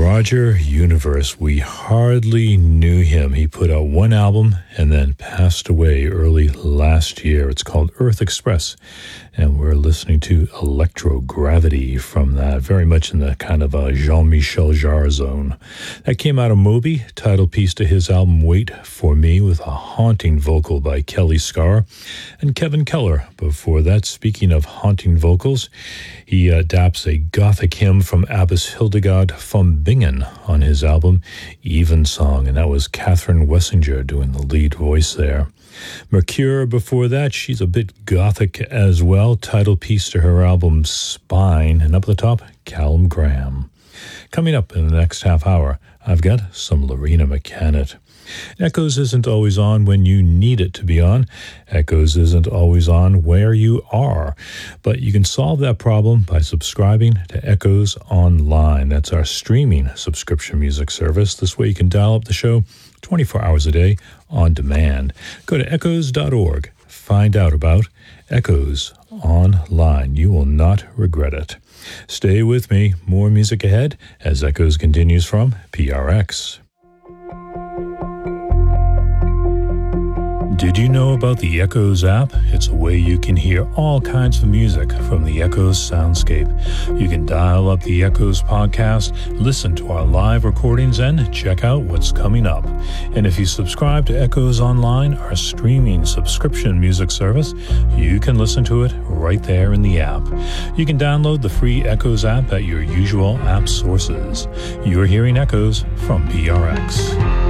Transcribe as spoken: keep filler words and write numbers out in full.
Roger Universe. We hardly knew him. He put out one album and then passed away early last year. It's called Earth Express, and we're listening to Electrogravity from that, very much in the kind of a Jean-Michel Jarre zone. That came out of Moby, title piece to his album Wait For Me, with a haunting vocal by Kelly Scar. And Kevin Keller, before that, speaking of haunting vocals, he adapts a gothic hymn from Abbess Hildegard von Bingen on his album Evensong, and that was Catherine Wessinger doing the lead voice there. Mercure, before that, she's a bit gothic as well, title piece to her album Spine, and up at the top, Callum Graham. Coming up in the next half hour, I've got some Loreena McKennitt. Echoes isn't always on when you need it to be on. Echoes isn't always on where you are. But you can solve that problem by subscribing to Echoes Online. That's our streaming subscription music service. This way you can dial up the show twenty-four hours a day on demand. Go to echoes dot org. Find out about Echoes Online. You will not regret it. Stay with me. More music ahead as Echoes continues from P R X. Did you know about the Echoes app? It's a way you can hear all kinds of music from the Echoes soundscape. You can dial up the Echoes podcast, listen to our live recordings, and check out what's coming up. And if you subscribe to Echoes Online, our streaming subscription music service, you can listen to it right there in the app. You can download the free Echoes app at your usual app sources. You're hearing Echoes from P R X.